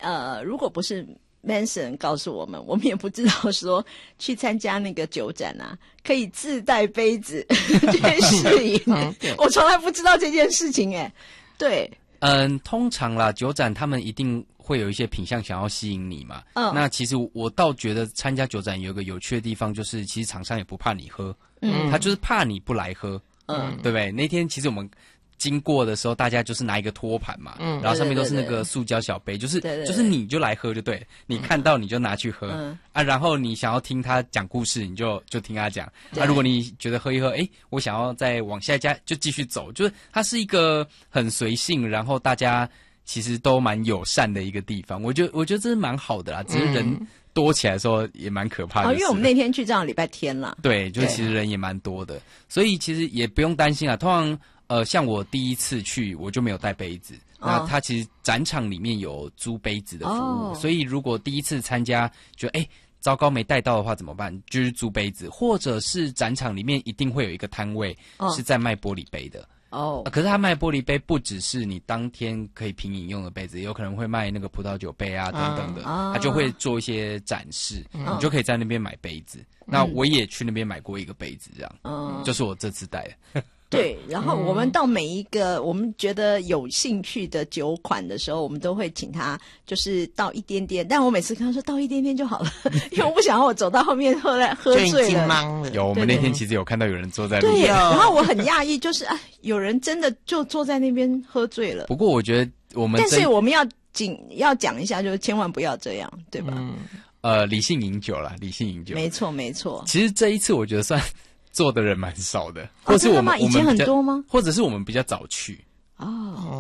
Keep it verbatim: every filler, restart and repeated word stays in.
呃，如果不是 Manson 告诉我们，我们也不知道说去参加那个酒展啊，可以自带杯子去试饮。我从来不知道这件事情哎。对， 嗯，通常啦，酒展他们一定会有一些品项想要吸引你嘛。嗯，那其实我倒觉得参加酒展有一个有趣的地方，就是其实厂商也不怕你喝，嗯，他就是怕你不来喝，嗯，对不对？那天其实我们经过的时候，大家就是拿一个托盘嘛，嗯，然后上面都是那个塑胶小杯，就是对对对就是你就来喝就对了，你看到你就拿去喝，嗯啊，然后你想要听他讲故事，你就就听他讲。啊，如果你觉得喝一喝，哎，我想要再往下一家就继续走，就是它是一个很随性，然后大家其实都蛮友善的一个地方。我觉得我觉得这是蛮好的啦，只是人多起来的时候也蛮可怕的。哦， 因为我们那天去正好礼拜天啦， 对，就是其实人也蛮多的，所以其实也不用担心啊。通常。呃，像我第一次去，我就没有带杯子。哦、那它其实展场里面有租杯子的服务，哦、所以如果第一次参加，觉得哎糟糕没带到的话怎么办？就是租杯子，或者是展场里面一定会有一个摊位是在卖玻璃杯的。哦、呃，可是他卖玻璃杯不只是你当天可以品饮用的杯子，有可能会卖那个葡萄酒杯啊等等的，他、嗯、就会做一些展示，嗯、你就可以在那边买杯子。嗯、那我也去那边买过一个杯子，这样，嗯、就是我这次带的。 对，然后我们到每一个我们觉得有兴趣的酒款的时候，我们都会请他就是倒一点点，但我每次跟他说倒一点点就好了，因为我不想要我走到后面喝来喝醉了。 有，我们那天其实有看到有人坐在路边， 对，然后我很讶异，就是啊，有人真的就坐在那边喝醉了。 不过我觉得我们， 但是我们要仅要讲一下，就是千万不要这样，对吧？ 嗯，呃，理性饮酒啦，理性饮酒， 没错没错。 其实这一次我觉得算。做的人蛮少的，或是我们、 哦、以前很多吗？ 或者是我们比较早去哦，